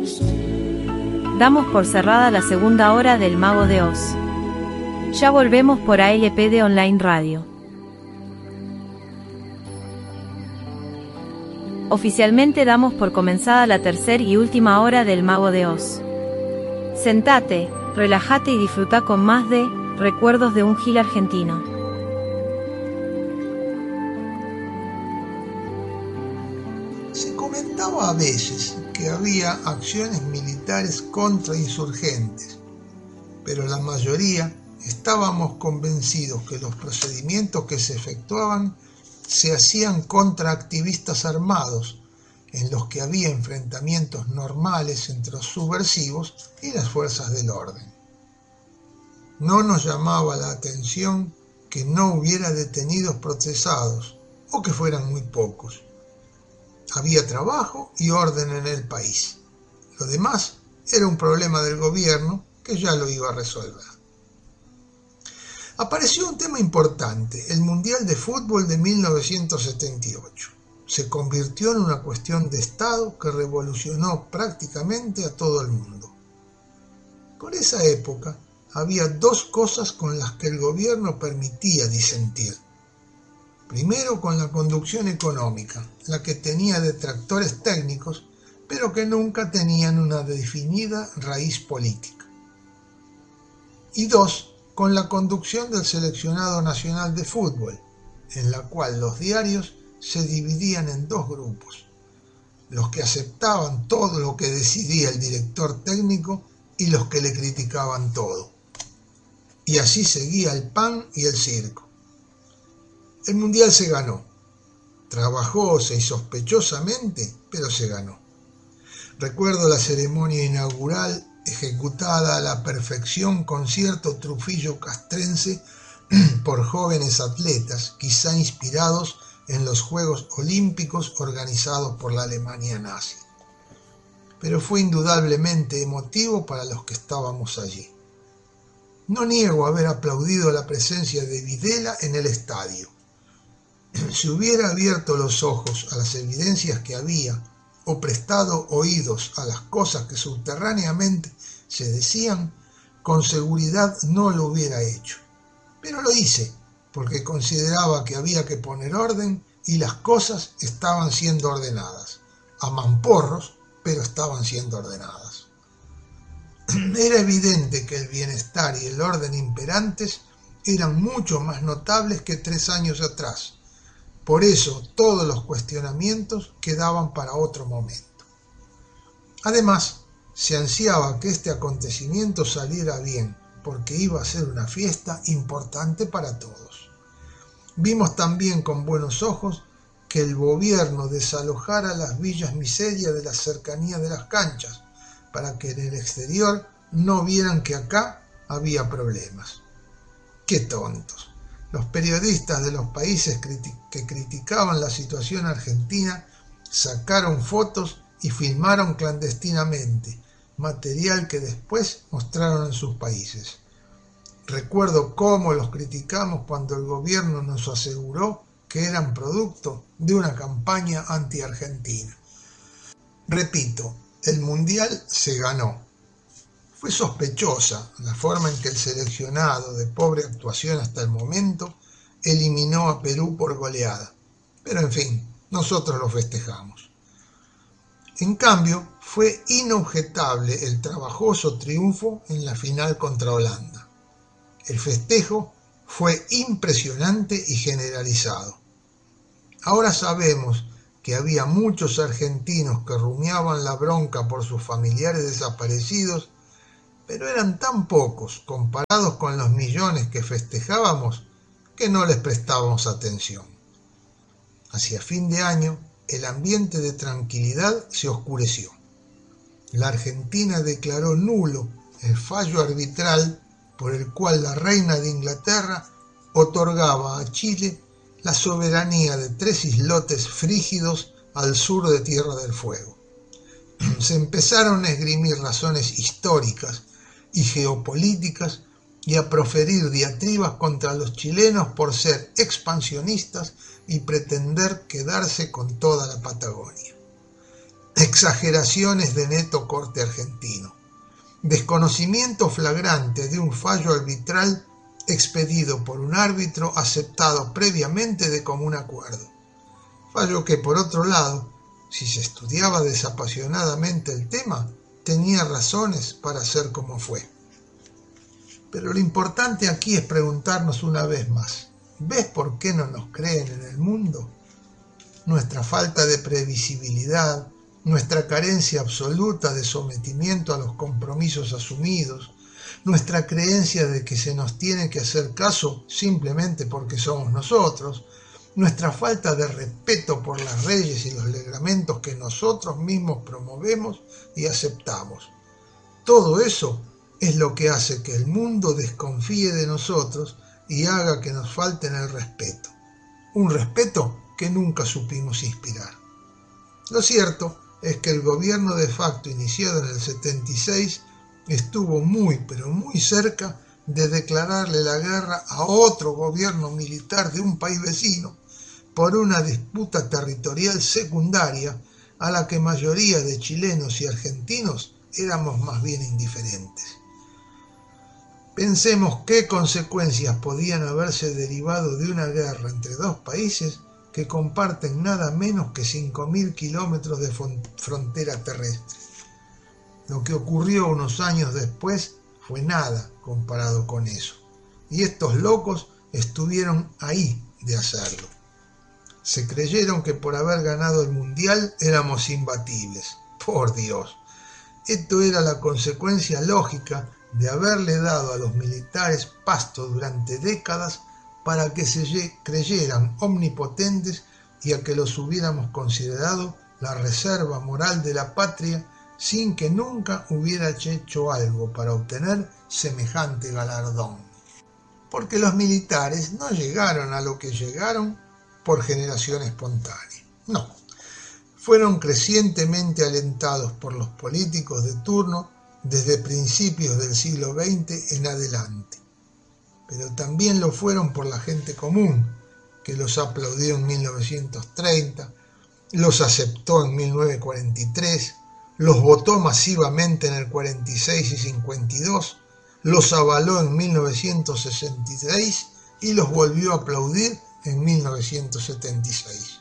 Damos por cerrada la segunda hora del Mago de Oz. Ya volvemos por ALPD Online Radio. Oficialmente damos por comenzada la tercera y última hora del Mago de Oz. Sentate, relájate y disfruta con más de Recuerdos de un Gil Argentino. Se comentaba a veces que había acciones militares contra insurgentes, pero la mayoría estábamos convencidos que los procedimientos que se efectuaban se hacían contra activistas armados, en los que había enfrentamientos normales entre los subversivos y las fuerzas del orden. No nos llamaba la atención que no hubiera detenidos procesados o que fueran muy pocos. Había trabajo y orden en el país. Lo demás era un problema del gobierno que ya lo iba a resolver. Apareció un tema importante, el Mundial de Fútbol de 1978. Se convirtió en una cuestión de Estado que revolucionó prácticamente a todo el mundo. Por esa época había dos cosas con las que el gobierno permitía disentir. Primero, con la conducción económica, la que tenía detractores técnicos, pero que nunca tenían una definida raíz política. Y dos, con la conducción del seleccionado nacional de fútbol, en la cual los diarios se dividían en dos grupos: los que aceptaban todo lo que decidía el director técnico y los que le criticaban todo. Y así seguía el pan y el circo. El Mundial se ganó. Trabajosa y sospechosamente, pero se ganó. Recuerdo la ceremonia inaugural ejecutada a la perfección con cierto trufillo castrense por jóvenes atletas, quizá inspirados en los Juegos Olímpicos organizados por la Alemania nazi. Pero fue indudablemente emotivo para los que estábamos allí. No niego haber aplaudido la presencia de Videla en el estadio. Si hubiera abierto los ojos a las evidencias que había, o prestado oídos a las cosas que subterráneamente se decían, con seguridad no lo hubiera hecho. Pero lo hice, porque consideraba que había que poner orden y las cosas estaban siendo ordenadas. A mamporros, pero estaban siendo ordenadas. Era evidente que el bienestar y el orden imperantes eran mucho más notables que 3 años atrás. Por eso todos los cuestionamientos quedaban para otro momento. Además, se ansiaba que este acontecimiento saliera bien, porque iba a ser una fiesta importante para todos. Vimos también con buenos ojos que el gobierno desalojara las villas miseria de las cercanías de las canchas, para que en el exterior no vieran que acá había problemas. ¡Qué tontos! Los periodistas de los países que criticaban la situación argentina sacaron fotos y filmaron clandestinamente, material que después mostraron en sus países. Recuerdo cómo los criticamos cuando el gobierno nos aseguró que eran producto de una campaña anti-argentina. Repito, el Mundial se ganó. Fue sospechosa la forma en que el seleccionado, de pobre actuación hasta el momento, eliminó a Perú por goleada. Pero en fin, nosotros lo festejamos. En cambio, fue inobjetable el trabajoso triunfo en la final contra Holanda. El festejo fue impresionante y generalizado. Ahora sabemos que había muchos argentinos que rumiaban la bronca por sus familiares desaparecidos, pero eran tan pocos comparados con los millones que festejábamos que no les prestábamos atención. Hacia fin de año, el ambiente de tranquilidad se oscureció. La Argentina declaró nulo el fallo arbitral por el cual la reina de Inglaterra otorgaba a Chile la soberanía de 3 islotes frígidos al sur de Tierra del Fuego. Se empezaron a esgrimir razones históricas y geopolíticas y a proferir diatribas contra los chilenos por ser expansionistas y pretender quedarse con toda la Patagonia. exageraciones de neto corte argentino, desconocimiento flagrante de un fallo arbitral expedido por un árbitro aceptado previamente de común acuerdo. Fallo que, por otro lado, si se estudiaba desapasionadamente el tema, tenía razones para ser como fue. Pero lo importante aquí es preguntarnos una vez más, ¿ves por qué no nos creen en el mundo? Nuestra falta de previsibilidad, nuestra carencia absoluta de sometimiento a los compromisos asumidos, nuestra creencia de que se nos tiene que hacer caso simplemente porque somos nosotros, nuestra falta de respeto por las leyes y los reglamentos que nosotros mismos promovemos y aceptamos. Todo eso es lo que hace que el mundo desconfíe de nosotros y haga que nos falten el respeto. Un respeto que nunca supimos inspirar. Lo cierto es que el gobierno de facto iniciado en el 76 estuvo muy pero muy cerca de declararle la guerra a otro gobierno militar de un país vecino por una disputa territorial secundaria a la que mayoría de chilenos y argentinos éramos más bien indiferentes. Pensemos qué consecuencias podían haberse derivado de una guerra entre dos países que comparten nada menos que 5.000 kilómetros de frontera terrestre. Lo que ocurrió unos años después fue nada comparado con eso. Y estos locos estuvieron ahí de hacerlo. Se creyeron que por haber ganado el mundial éramos imbatibles. Por Dios. Esto era la consecuencia lógica de haberle dado a los militares pasto durante décadas para que se creyeran omnipotentes y a que los hubiéramos considerado la reserva moral de la patria sin que nunca hubiera hecho algo para obtener semejante galardón. Porque los militares no llegaron a lo que llegaron por generación espontánea. No, fueron crecientemente alentados por los políticos de turno desde principios del siglo XX en adelante. Pero también lo fueron por la gente común, que los aplaudió en 1930, los aceptó en 1943, los votó masivamente en el 46 y 52, los avaló en 1966 y los volvió a aplaudir en 1976.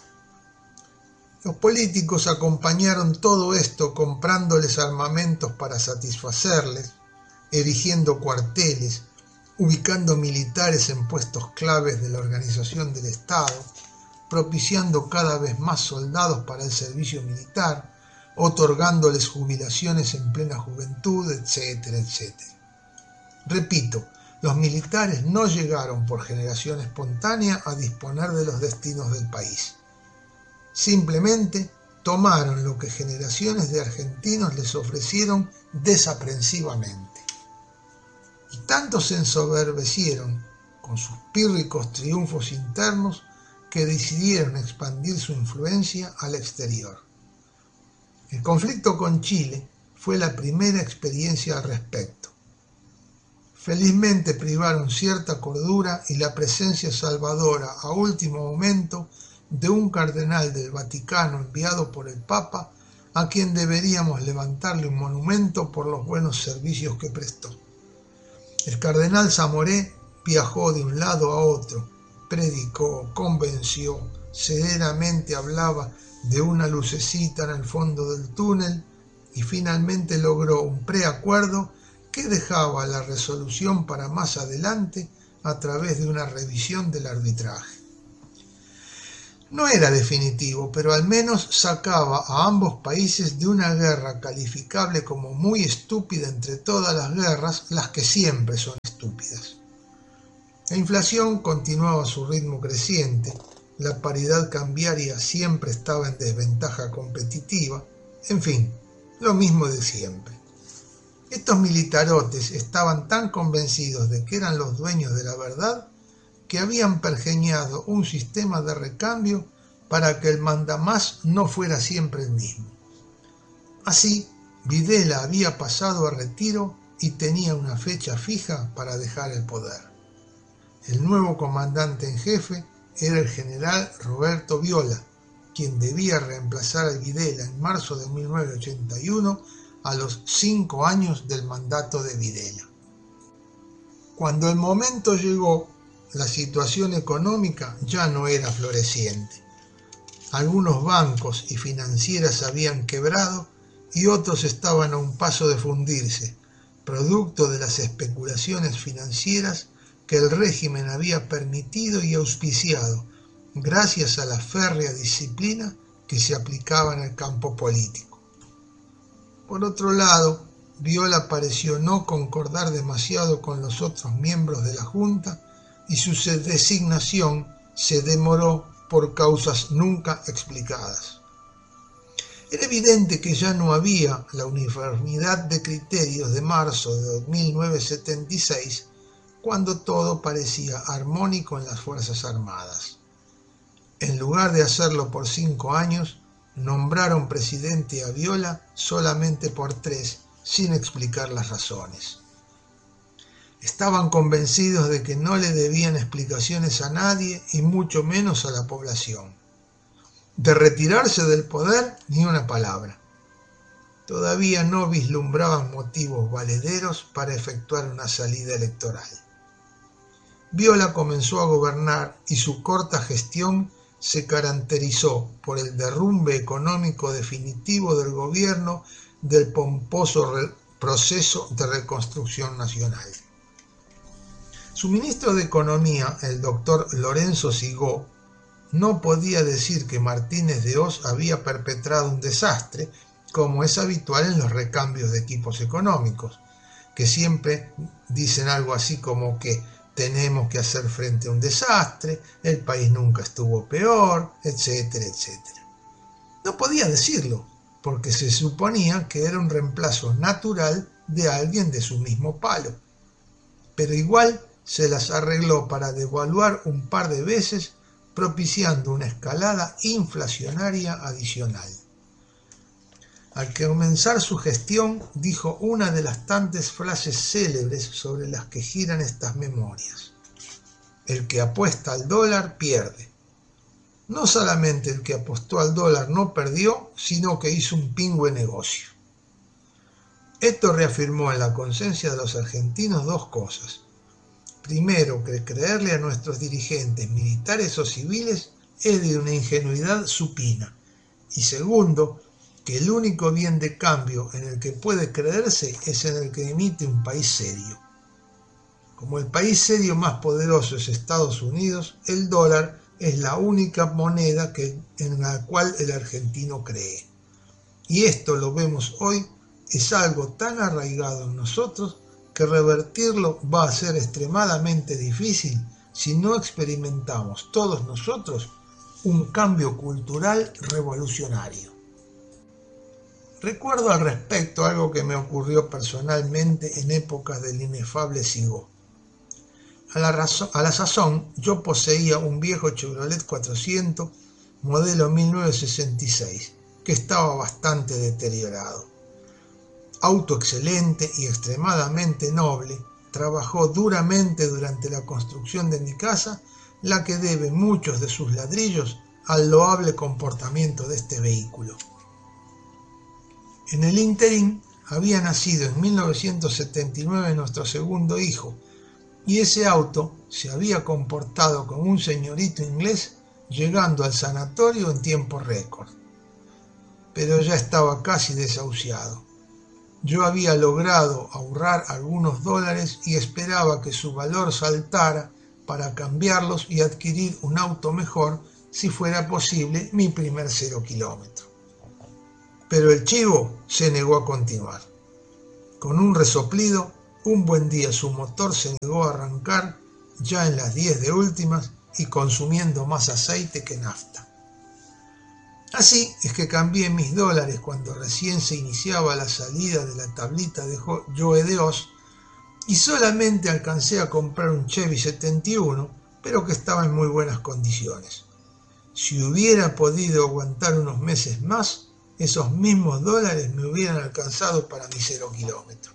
Los políticos acompañaron todo esto comprándoles armamentos para satisfacerles, erigiendo cuarteles, ubicando militares en puestos claves de la organización del Estado, propiciando cada vez más soldados para el servicio militar, otorgándoles jubilaciones en plena juventud, etcétera, etcétera. Repito, los militares no llegaron por generación espontánea a disponer de los destinos del país. Simplemente tomaron lo que generaciones de argentinos les ofrecieron desaprensivamente. Y tanto se ensoberbecieron con sus pírricos triunfos internos que decidieron expandir su influencia al exterior. El conflicto con Chile fue la primera experiencia al respecto. Felizmente privaron cierta cordura y la presencia salvadora a último momento de un cardenal del Vaticano enviado por el Papa, a quien deberíamos levantarle un monumento por los buenos servicios que prestó. El cardenal Zamoré viajó de un lado a otro, predicó, convenció, serenamente hablaba de una lucecita en el fondo del túnel y finalmente logró un preacuerdo que dejaba la resolución para más adelante a través de una revisión del arbitraje. No era definitivo, pero al menos sacaba a ambos países de una guerra calificable como muy estúpida entre todas las guerras, las que siempre son estúpidas. La inflación continuaba su ritmo creciente, la paridad cambiaria siempre estaba en desventaja competitiva, en fin, lo mismo de siempre. Estos militarotes estaban tan convencidos de que eran los dueños de la verdad que habían pergeñado un sistema de recambio para que el mandamás no fuera siempre el mismo. Así, Videla había pasado a retiro y tenía una fecha fija para dejar el poder. El nuevo comandante en jefe era el general Roberto Viola, quien debía reemplazar a Videla en marzo de 1981 a los 5 años del mandato de Videla. Cuando el momento llegó, la situación económica ya no era floreciente. Algunos bancos y financieras habían quebrado y otros estaban a un paso de fundirse, producto de las especulaciones financieras que el régimen había permitido y auspiciado, gracias a la férrea disciplina que se aplicaba en el campo político. Por otro lado, Viola pareció no concordar demasiado con los otros miembros de la Junta y su designación se demoró por causas nunca explicadas. Era evidente que ya no había la uniformidad de criterios de marzo de 1976, cuando todo parecía armónico en las Fuerzas Armadas. En lugar de hacerlo por 5 años, nombraron presidente a Viola solamente por 3, sin explicar las razones. Estaban convencidos de que no le debían explicaciones a nadie y mucho menos a la población. De retirarse del poder, ni una palabra. Todavía no vislumbraban motivos valederos para efectuar una salida electoral. Viola comenzó a gobernar y su corta gestión se caracterizó por el derrumbe económico definitivo del gobierno del pomposo proceso de reconstrucción nacional. Su ministro de Economía, el doctor Lorenzo Sigó, no podía decir que Martínez de Hoz había perpetrado un desastre, como es habitual en los recambios de equipos económicos, que siempre dicen algo así como que tenemos que hacer frente a un desastre, el país nunca estuvo peor, etcétera, etcétera. No podía decirlo, porque se suponía que era un reemplazo natural de alguien de su mismo palo. Pero igual se las arregló para devaluar un par de veces, propiciando una escalada inflacionaria adicional. Al comenzar su gestión, dijo una de las tantas frases célebres sobre las que giran estas memorias: el que apuesta al dólar pierde. No solamente el que apostó al dólar no perdió, sino que hizo un pingüe negocio. Esto reafirmó en la conciencia de los argentinos 2 cosas. Primero, que creerle a nuestros dirigentes militares o civiles es de una ingenuidad supina. Y segundo, que el único bien de cambio en el que puede creerse es en el que emite un país serio. Como el país serio más poderoso es Estados Unidos, el dólar es la única moneda en la cual el argentino cree. Y esto lo vemos hoy, es algo tan arraigado en nosotros que revertirlo va a ser extremadamente difícil si no experimentamos todos nosotros un cambio cultural revolucionario. Recuerdo al respecto algo que me ocurrió personalmente en épocas del inefable Sigó. A la sazón yo poseía un viejo Chevrolet 400 modelo 1966 que estaba bastante deteriorado. Auto excelente y extremadamente noble, trabajó duramente durante la construcción de mi casa, la que debe muchos de sus ladrillos al loable comportamiento de este vehículo. En el ínterin había nacido en 1979 nuestro segundo hijo, y ese auto se había comportado como un señorito inglés, llegando al sanatorio en tiempo récord. Pero ya estaba casi desahuciado. Yo había logrado ahorrar algunos dólares y esperaba que su valor saltara para cambiarlos y adquirir un auto mejor, si fuera posible, mi primer 0 kilómetro. Pero el chivo se negó a continuar. Con un resoplido, un buen día su motor se negó a arrancar, ya en las 10 de últimas y consumiendo más aceite que nafta. Así es que cambié mis dólares cuando recién se iniciaba la salida de la tablita de Joe de Hoz y solamente alcancé a comprar un Chevy 71, pero que estaba en muy buenas condiciones. Si hubiera podido aguantar unos meses más, esos mismos dólares me hubieran alcanzado para mi 0 kilómetro.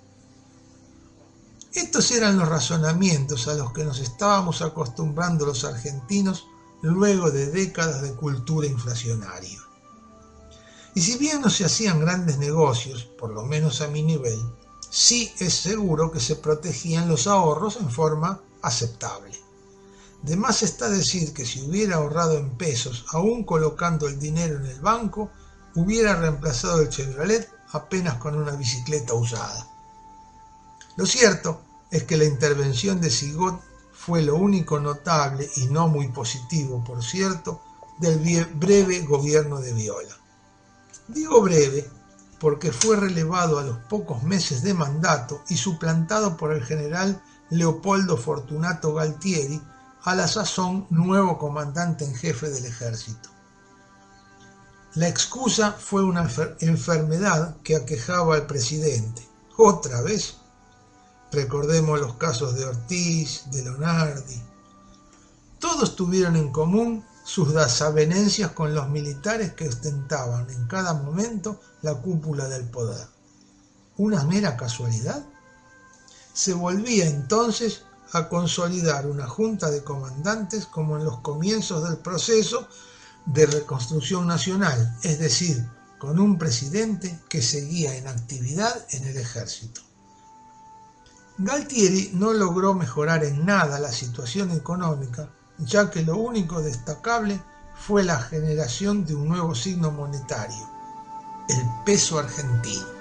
Estos eran los razonamientos a los que nos estábamos acostumbrando los argentinos luego de décadas de cultura inflacionaria. Y si bien no se hacían grandes negocios, por lo menos a mi nivel, sí es seguro que se protegían los ahorros en forma aceptable. De más está decir que si hubiera ahorrado en pesos, aún colocando el dinero en el banco, hubiera reemplazado el Chevrolet apenas con una bicicleta usada. Lo cierto es que la intervención de Sigot fue lo único notable, y no muy positivo por cierto, del breve gobierno de Viola. Digo breve porque fue relevado a los pocos meses de mandato y suplantado por el general Leopoldo Fortunato Galtieri, a la sazón nuevo comandante en jefe del ejército. La excusa fue una enfermedad que aquejaba al presidente. Otra vez, recordemos los casos de Ortiz, de Lonardi. Todos tuvieron en común sus desavenencias con los militares que ostentaban en cada momento la cúpula del poder. ¿Una mera casualidad? Se volvía entonces a consolidar una junta de comandantes como en los comienzos del proceso de reconstrucción nacional, es decir, con un presidente que seguía en actividad en el ejército. Galtieri no logró mejorar en nada la situación económica, ya que lo único destacable fue la generación de un nuevo signo monetario, el peso argentino.